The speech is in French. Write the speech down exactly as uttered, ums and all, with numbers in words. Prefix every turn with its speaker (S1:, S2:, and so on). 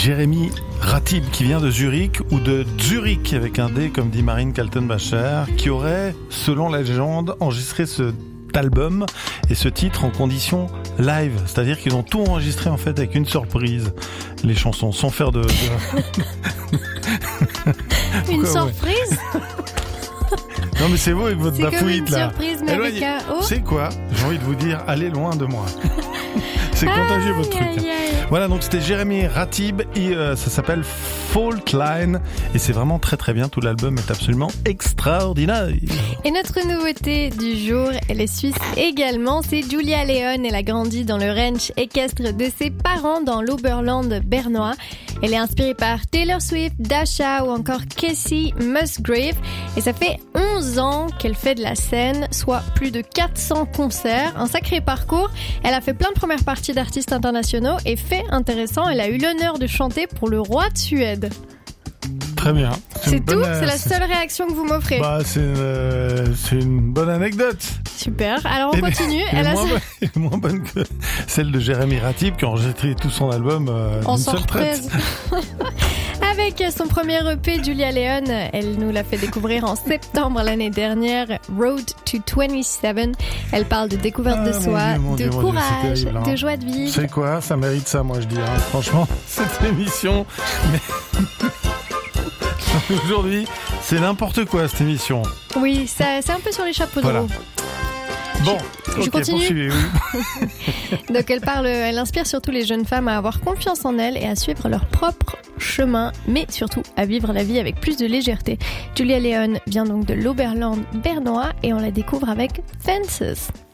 S1: Jérémy Ratib qui vient de Zurich ou de Zurich avec un D comme dit Marine Kaltenbacher, qui aurait, selon la légende, enregistré ce album et ce titre en condition live, c'est-à-dire qu'ils ont tout enregistré en fait avec une surprise, les chansons, sans faire de... de...
S2: Une
S1: Pourquoi,
S2: surprise
S1: ouais. Non mais c'est vous avec votre
S2: C'est comme
S1: bafouite
S2: une
S1: là.
S2: surprise mais
S1: Éloignez.
S2: avec un O.
S1: C'est quoi? J'ai envie de vous dire, allez loin de moi. C'est contagieux votre truc.
S2: Aïe, aïe, aïe.
S1: Voilà, donc c'était Jérémy Ratib et euh, ça s'appelle Fault Line et c'est vraiment très très bien. Tout l'album est absolument extraordinaire.
S2: Et notre nouveauté du jour, elle est suisse également, c'est Julia Leon. Elle a grandi dans le ranch équestre de ses parents dans l'Oberland bernois. Elle est inspirée par Taylor Swift, Dasha ou encore Casey Musgrave. Et ça fait onze ans qu'elle fait de la scène, soit plus de quatre cents concerts. Un sacré parcours. Elle a fait plein de premières parties d'artistes internationaux et fait intéressant, elle a eu l'honneur de chanter pour le roi de Suède.
S1: Très bien.
S2: C'est
S1: une
S2: tout?
S1: bonne,
S2: C'est la
S1: c'est-
S2: seule réaction que vous m'offrez.
S1: Bah, c'est une, euh, c'est une bonne anecdote.
S2: Super. Alors on
S1: Elle est-
S2: continue.
S1: Elle,
S2: Elle
S1: est
S2: a
S1: moins, bonne, elle est moins bonne que celle de Jérémy Ratib qui a enregistré tout son album euh,
S2: en
S1: d'une seule traite.
S2: surprise. Avec son premier E P, Julia Leon, elle nous l'a fait découvrir en septembre l'année dernière, Road to vingt-sept. Elle parle de découverte
S1: Ah,
S2: de
S1: mon
S2: soi,
S1: Dieu, mon
S2: de
S1: Dieu, mon Dieu,
S2: courage,
S1: c'est terrible, hein.
S2: de joie de vivre.
S1: C'est quoi? Ça mérite ça, moi je dis. Hein. Franchement, cette émission. Mais... Aujourd'hui, c'est n'importe quoi cette émission.
S2: Oui, ça, c'est un peu sur les chapeaux
S1: Voilà.
S2: de roue.
S1: Bon,
S2: Je
S1: ok,
S2: continue.
S1: poursuivez, oui.
S2: Donc elle parle, elle inspire surtout les jeunes femmes à avoir confiance en elles et à suivre leur propre chemin, mais surtout à vivre la vie avec plus de légèreté. Julia Leon vient donc de l'Oberland bernois et on la découvre avec Fences.